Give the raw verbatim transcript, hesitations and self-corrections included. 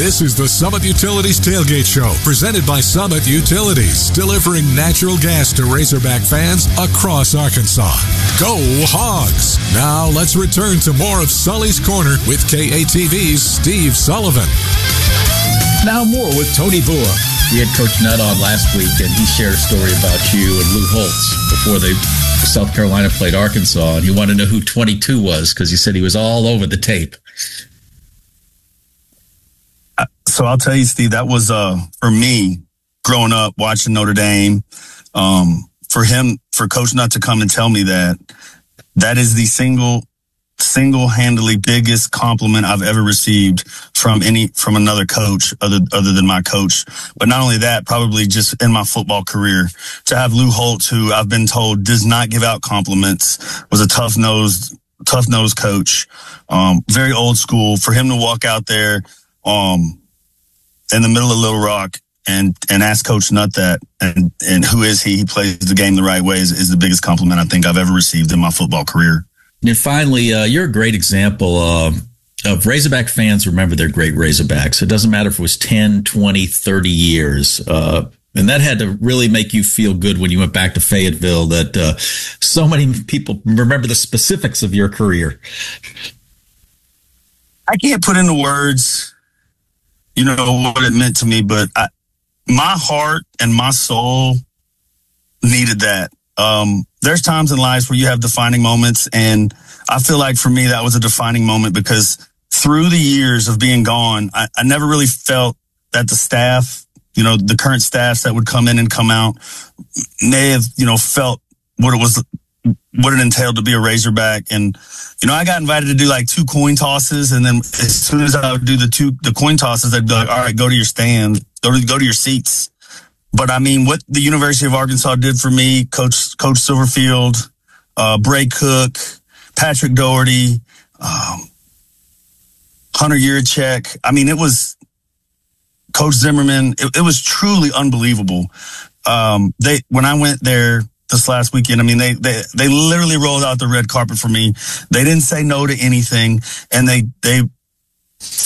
This is the Summit Utilities Tailgate Show, presented by Summit Utilities, delivering natural gas to Razorback fans across Arkansas. Go Hogs! Now let's return to more of Sully's Corner with K A T V's Steve Sullivan. Now more with Tony Boer. We had Coach Nutt on last week, and he shared a story about you and Lou Holtz before they South Carolina played Arkansas, and he wanted to know who twenty-two was because he said he was all over the tape. So I'll tell you, Steve, that was, uh, for me, growing up, watching Notre Dame, um, for him, for Coach Nutt to come and tell me that, that is the single, single-handedly biggest compliment I've ever received from any, from another coach other, other than my coach. But not only that, probably just in my football career, to have Lou Holtz, who I've been told does not give out compliments, was a tough-nosed, tough-nosed coach, um, very old school. For him to walk out there, um, in the middle of Little Rock and, and ask Coach Nutt that, and, and who is he? He plays the game the right way is, is the biggest compliment I think I've ever received in my football career. And finally, uh, you're a great example uh, of Razorback fans remember their great Razorbacks. It doesn't matter if it was ten, twenty, thirty years. Uh, and that had to really make you feel good when you went back to Fayetteville that uh, so many people remember the specifics of your career. I can't put into words, you know, what it meant to me, but I, my heart and my soul needed that. Um, there's times in life where you have defining moments, and I feel like for me that was a defining moment because through the years of being gone, I, I never really felt that the staff, you know, the current staffs that would come in and come out may have, you know, felt what it was, what it entailed to be a Razorback. And, you know, I got invited to do like two coin tosses. And then as soon as I would do the two, the coin tosses, they'd be like, all right, go to your stand, go to, go to your seats. But I mean, what the University of Arkansas did for me, Coach, Coach Silverfield, uh, Bray Cook, Patrick Doherty, um, Hunter Yurachek. I mean, it was Coach Zimmerman. It, it was truly unbelievable. Um, they, when I went there, this last weekend, I mean, they, they, they literally rolled out the red carpet for me. They didn't say no to anything. And they, they,